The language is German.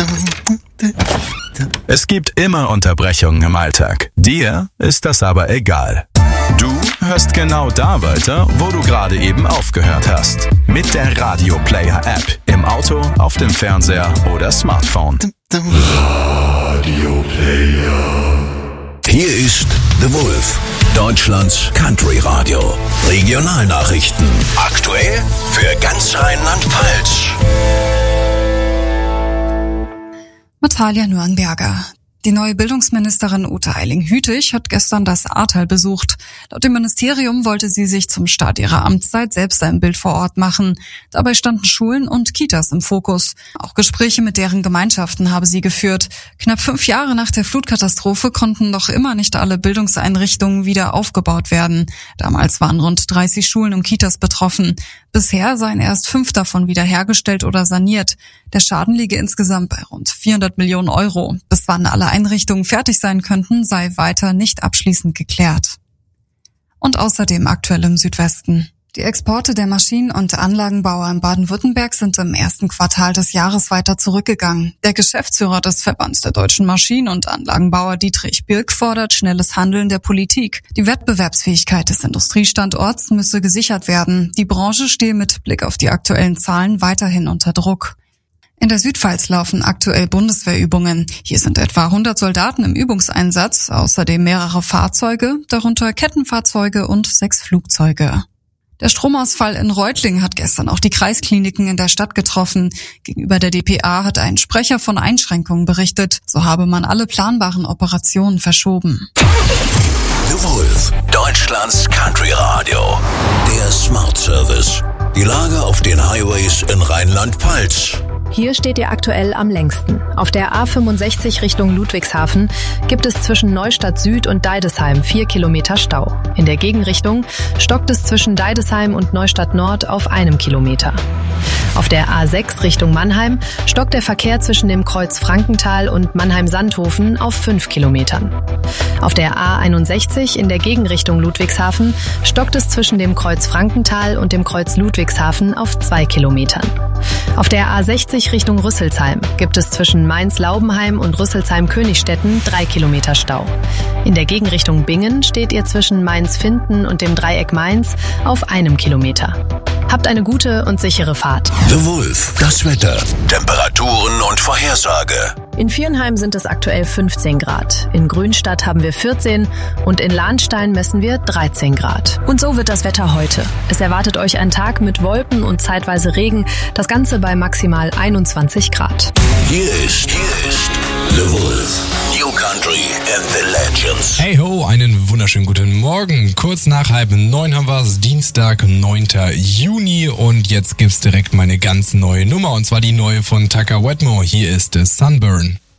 Es gibt immer Unterbrechungen im Alltag. Dir ist das aber egal. Du hörst genau da weiter, wo du gerade eben aufgehört hast. Mit der Radio Player App. Im Auto, auf dem Fernseher oder Smartphone. Radio Player. Hier ist The Wolf, Deutschlands Country Radio. Regionalnachrichten. Aktuell für ganz Rheinland-Pfalz. Natalia Nürnberger. Die neue Bildungsministerin Ute Eiling-Hütig hat gestern das Ahrtal besucht. Laut dem Ministerium wollte sie sich zum Start ihrer Amtszeit selbst ein Bild vor Ort machen. Dabei standen Schulen und Kitas im Fokus. Auch Gespräche mit deren Gemeinschaften habe sie geführt. Knapp 5 Jahre nach der Flutkatastrophe konnten noch immer nicht alle Bildungseinrichtungen wieder aufgebaut werden. Damals waren rund 30 Schulen und Kitas betroffen. Bisher seien erst 5 davon wiederhergestellt oder saniert. Der Schaden liege insgesamt bei rund 400 Millionen Euro. Bis wann alle Einrichtungen fertig sein könnten, sei weiter nicht abschließend geklärt. Und außerdem aktuell im Südwesten. Die Exporte der Maschinen- und Anlagenbauer in Baden-Württemberg sind im ersten Quartal des Jahres weiter zurückgegangen. Der Geschäftsführer des Verbands der deutschen Maschinen- und Anlagenbauer Dietrich Birk fordert schnelles Handeln der Politik. Die Wettbewerbsfähigkeit des Industriestandorts müsse gesichert werden. Die Branche stehe mit Blick auf die aktuellen Zahlen weiterhin unter Druck. In der Südpfalz laufen aktuell Bundeswehrübungen. Hier sind etwa 100 Soldaten im Übungseinsatz, außerdem mehrere Fahrzeuge, darunter Kettenfahrzeuge und 6 Flugzeuge. Der Stromausfall in Reutlingen hat gestern auch die Kreiskliniken in der Stadt getroffen. Gegenüber der dpa hat ein Sprecher von Einschränkungen berichtet. So habe man alle planbaren Operationen verschoben. The Wolf, Deutschlands Country Radio. Der Smart Service. Die Lage auf den Highways in Rheinland-Pfalz. Hier steht ihr aktuell am längsten. Auf der A65 Richtung Ludwigshafen gibt es zwischen Neustadt Süd und Deidesheim 4 Kilometer Stau. In der Gegenrichtung stockt es zwischen Deidesheim und Neustadt Nord auf 1 Kilometer. Auf der A6 Richtung Mannheim stockt der Verkehr zwischen dem Kreuz Frankenthal und Mannheim-Sandhofen auf 5 Kilometern. Auf der A61 in der Gegenrichtung Ludwigshafen stockt es zwischen dem Kreuz Frankenthal und dem Kreuz Ludwigshafen auf 2 Kilometern. Auf der A60 Richtung Rüsselsheim gibt es zwischen Mainz-Laubenheim und Rüsselsheim-Königstetten 3 Kilometer Stau. In der Gegenrichtung Bingen steht ihr zwischen Mainz-Finden und dem Dreieck Mainz auf 1 Kilometer. Habt eine gute und sichere Fahrt. The Wolf, das Wetter, Temperaturen und Vorhersage. In Viernheim sind es aktuell 15 Grad. In Grünstadt haben wir 14 und in Lahnstein messen wir 13 Grad. Und so wird das Wetter heute. Es erwartet euch ein Tag mit Wolken und zeitweise Regen. Das Ganze bei maximal 21 Grad. Hier ist The Wolf. New Country and the Legends. Hey ho, einen wunderschönen guten Morgen. Kurz nach 8:30 haben wir es, Dienstag, 9. Juni. Und jetzt gibt's direkt meine ganz neue Nummer. Und zwar die neue von Tucker Wetmore. Hier ist Sunburn.